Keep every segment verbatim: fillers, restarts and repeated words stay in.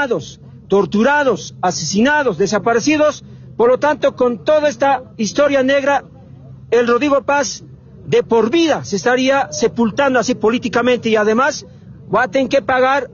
violados, torturados, asesinados, desaparecidos. Por lo tanto, con toda esta historia negra, el Rodrigo Paz de por vida se estaría sepultando así políticamente, y además va a tener que pagar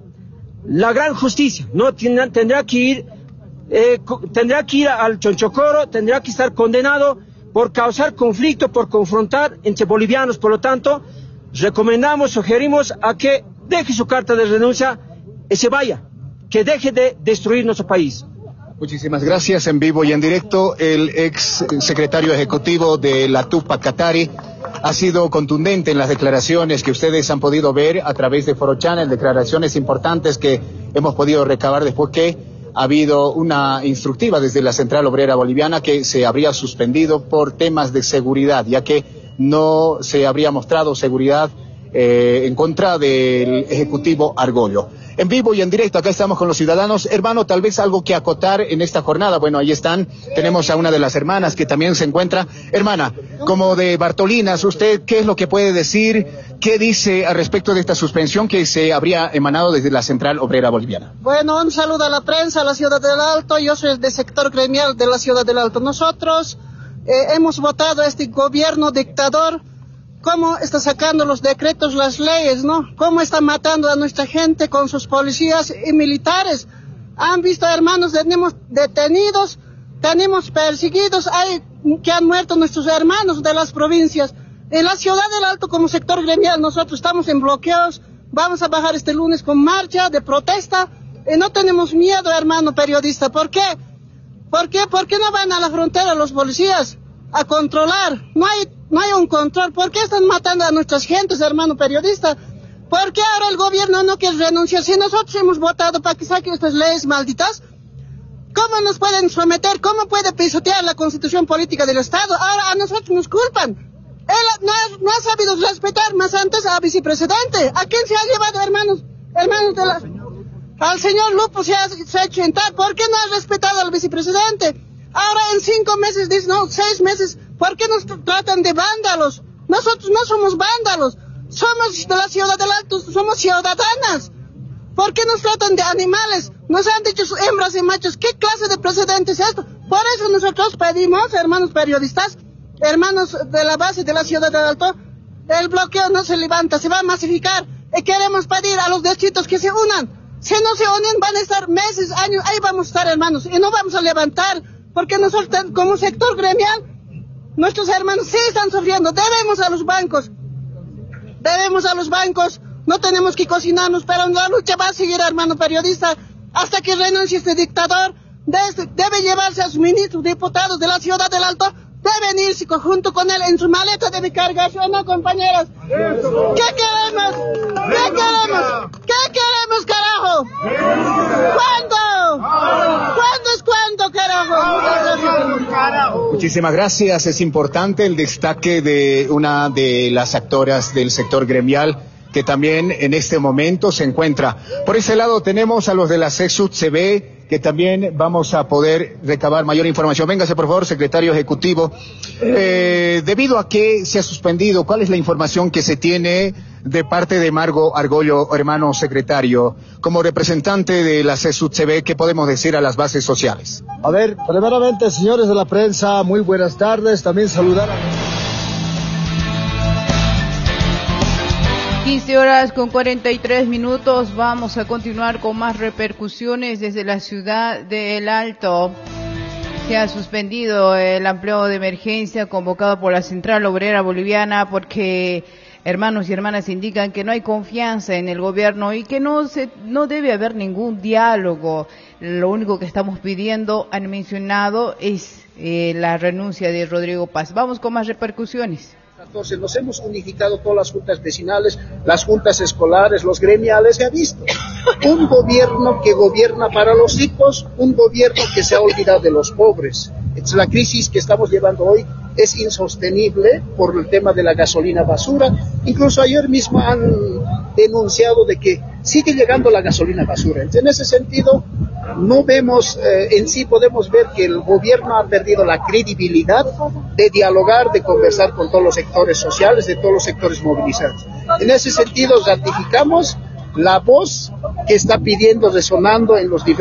la gran justicia. No tendrá, tendrá que ir, eh, tendrá que ir al Chonchocoro, tendrá que estar condenado por causar conflicto, por confrontar entre bolivianos. Por lo tanto, recomendamos, sugerimos a que deje su carta de renuncia y se vaya, que deje de destruir nuestro país. Muchísimas gracias. En vivo y en directo, el ex secretario ejecutivo de la Tupac Katari ha sido contundente en las declaraciones que ustedes han podido ver a través de Foro Channel, declaraciones importantes que hemos podido recabar después que ha habido una instructiva desde la Central Obrera Boliviana que se habría suspendido por temas de seguridad, ya que no se habría mostrado seguridad eh, en contra del Ejecutivo Argollo. En vivo y en directo, acá estamos con los ciudadanos. Hermano, tal vez algo que acotar en esta jornada. Bueno, ahí están, tenemos a una de las hermanas que también se encuentra. Hermana, como de Bartolinas, ¿usted qué es lo que puede decir? ¿Qué dice al respecto de esta suspensión que se habría emanado desde la Central Obrera Boliviana? Bueno, un saludo a la prensa, a la Ciudad del Alto. Yo soy del sector gremial de la Ciudad del Alto. Nosotros eh, hemos votado a este gobierno dictador. Cómo está sacando los decretos, las leyes, ¿no? Cómo está matando a nuestra gente con sus policías y militares. Han visto, hermanos, tenemos detenidos, tenemos perseguidos, hay que han muerto nuestros hermanos de las provincias. En la Ciudad del Alto, como sector gremial, nosotros estamos en bloqueos, vamos a bajar este lunes con marcha de protesta, y no tenemos miedo, hermano periodista. ¿Por qué? ¿Por qué? ¿Por qué no van a la frontera los policías a controlar? No hay No hay un control. ¿Por qué están matando a nuestras gentes, hermano periodista? ¿Por qué ahora el gobierno no quiere renunciar? Si nosotros hemos votado para que saquen estas leyes malditas, ¿cómo nos pueden someter? ¿Cómo puede pisotear la constitución política del Estado? Ahora a nosotros nos culpan. Él no ha, no ha sabido respetar más antes al vicepresidente. ¿A quién se ha llevado, hermanos? Hermanos de la... Al señor Lupo se ha, se ha hecho entrar. ¿Por qué no ha respetado al vicepresidente? Ahora en cinco meses, dice, no, seis meses... ¿Por qué nos tratan de vándalos? Nosotros no somos vándalos, somos de la Ciudad del Alto, somos ciudadanas. ¿Por qué nos tratan de animales? Nos han dicho hembras y machos. ¿Qué clase de precedente es esto? Por eso nosotros pedimos, hermanos periodistas, hermanos de la base de la Ciudad del Alto, el bloqueo no se levanta, se va a masificar. Y queremos pedir a los distritos que se unan. Si no se unen van a estar meses, años, ahí vamos a estar, hermanos, y no vamos a levantar, porque nosotros como sector gremial, nuestros hermanos sí están sufriendo. Debemos a los bancos, debemos a los bancos, no tenemos que cocinarnos, pero la lucha va a seguir, hermano periodista, hasta que renuncie este dictador. Debe, debe llevarse a sus ministros, diputados de la Ciudad del Alto, deben irse junto con él en su maleta, debe cargarse, ¿o no, compañeras? ¿Qué queremos? ¿Qué queremos? ¿Qué queremos, carajo? ¿Cuándo? ¿Cuándo es cuándo, carajo? Muchísimas gracias. Es importante el destaque de una de las actoras del sector gremial que también en este momento se encuentra. Por ese lado tenemos a los de la CESUD C B, que también vamos a poder recabar mayor información. Véngase, por favor, secretario ejecutivo. Eh, debido a que se ha suspendido, ¿cuál es la información que se tiene de parte de Margo Argollo, hermano secretario? Como representante de la CESUD C B, ¿qué podemos decir a las bases sociales? A ver, primeramente, señores de la prensa, muy buenas tardes. También saludar a... quince horas con cuarenta y tres minutos, vamos a continuar con más repercusiones desde la Ciudad del Alto. Se ha suspendido el empleo de emergencia convocado por la Central Obrera Boliviana porque hermanos y hermanas indican que no hay confianza en el gobierno y que no se, no debe haber ningún diálogo. Lo único que estamos pidiendo, han mencionado, es eh, la renuncia de Rodrigo Paz. Vamos con más repercusiones. Entonces nos hemos unificado todas las juntas vecinales, las juntas escolares, los gremiales. Se ha visto un gobierno que gobierna para los ricos, un gobierno que se ha olvidado de los pobres. Entonces, la crisis que estamos llevando hoy es insostenible por el tema de la gasolina basura. Incluso ayer mismo han denunciado de que sigue llegando la gasolina basura. Entonces, en ese sentido, no vemos, eh, en sí podemos ver que el gobierno ha perdido la credibilidad de dialogar, de conversar con todos los sectores sociales, de todos los sectores movilizados. En ese sentido, ratificamos la voz que está pidiendo, resonando en los diferentes